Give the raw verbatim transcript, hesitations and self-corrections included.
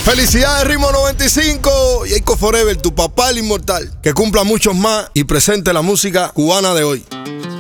Felicidades, Ritmo noventa y cinco. Jacob Forever, tu papá el inmortal. Que cumpla muchos más y presente la música cubana de hoy.